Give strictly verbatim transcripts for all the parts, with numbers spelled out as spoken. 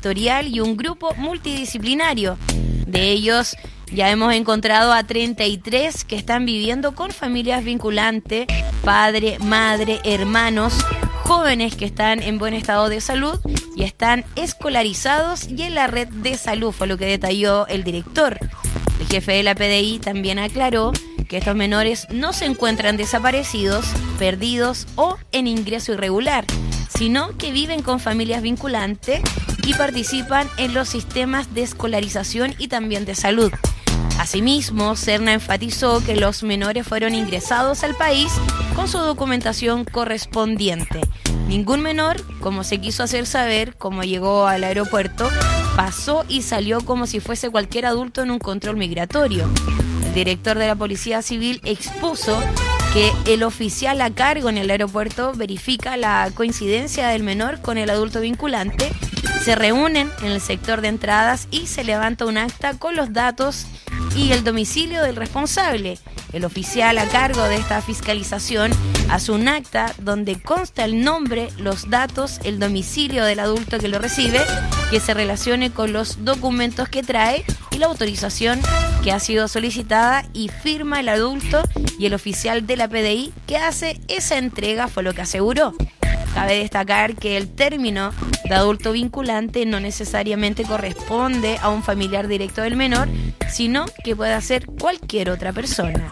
sectorial y un grupo multidisciplinario. De ellos ya hemos encontrado a treinta y tres que están viviendo con familias vinculantes, padre, madre, hermanos, jóvenes que están en buen estado de salud y están escolarizados y en la red de salud, fue lo que detalló el director. El jefe de la P D I también aclaró que estos menores no se encuentran desaparecidos, perdidos o en ingreso irregular, sino que viven con familias vinculantes y participan en los sistemas de escolarización y también de salud. Asimismo, Serna enfatizó que los menores fueron ingresados al país con su documentación correspondiente. Ningún menor, como se quiso hacer saber, como llegó al aeropuerto, pasó y salió como si fuese cualquier adulto en un control migratorio. El director de la Policía Civil expuso que el oficial a cargo en el aeropuerto verifica la coincidencia del menor con el adulto vinculante, se reúnen en el sector de entradas y se levanta un acta con los datos y el domicilio del responsable. El oficial a cargo de esta fiscalización hace un acta donde consta el nombre, los datos, el domicilio del adulto que lo recibe, que se relacione con los documentos que trae y la autorización que ha sido solicitada, y firma el adulto, y el oficial de la P D I que hace esa entrega fue lo que aseguró. Cabe destacar que el término de adulto vinculante no necesariamente corresponde a un familiar directo del menor, sino que puede ser cualquier otra persona.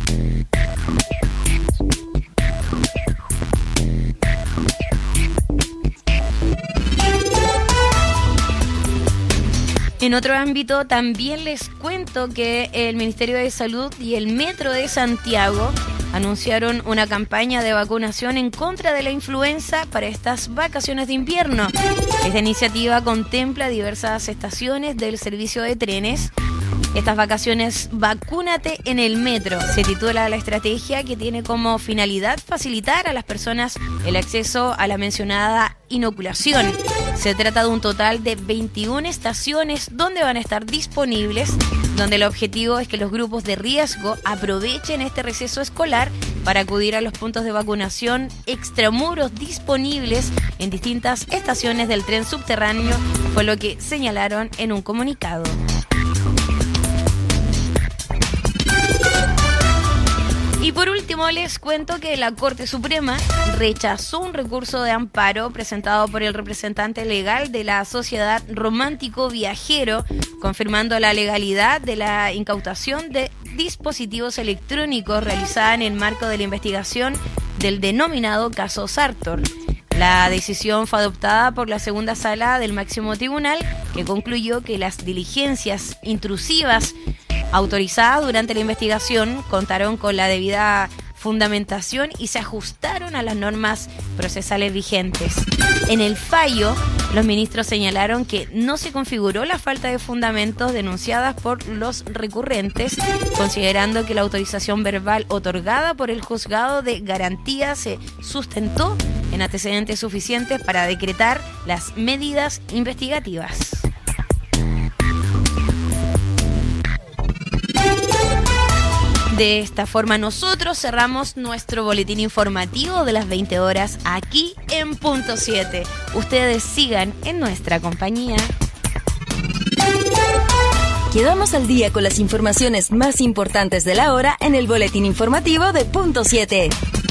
En otro ámbito, también les cuento que el Ministerio de Salud y el Metro de Santiago anunciaron una campaña de vacunación en contra de la influenza para estas vacaciones de invierno. Esta iniciativa contempla diversas estaciones del servicio de trenes. Estas vacaciones Vacúnate en el Metro se titula la estrategia, que tiene como finalidad facilitar a las personas el acceso a la mencionada inoculación. Se trata de un total de veintiuna estaciones donde van a estar disponibles, donde el objetivo es que los grupos de riesgo aprovechen este receso escolar para acudir a los puntos de vacunación extramuros disponibles en distintas estaciones del tren subterráneo, fue lo que señalaron en un comunicado. Y por último les cuento que la Corte Suprema rechazó un recurso de amparo presentado por el representante legal de la Sociedad Romántico Viajero, confirmando la legalidad de la incautación de dispositivos electrónicos realizada en el marco de la investigación del denominado caso Sartor. La decisión fue adoptada por la segunda sala del máximo tribunal, que concluyó que las diligencias intrusivas autorizadas durante la investigación contaron con la debida fundamentación y se ajustaron a las normas procesales vigentes. En el fallo, los ministros señalaron que no se configuró la falta de fundamentos denunciadas por los recurrentes, considerando que la autorización verbal otorgada por el juzgado de garantía se sustentó en antecedentes suficientes para decretar las medidas investigativas. De esta forma nosotros cerramos nuestro boletín informativo de las veinte horas aquí en Punto siete. Ustedes sigan en nuestra compañía. Quedamos al día con las informaciones más importantes de la hora en el boletín informativo de Punto siete.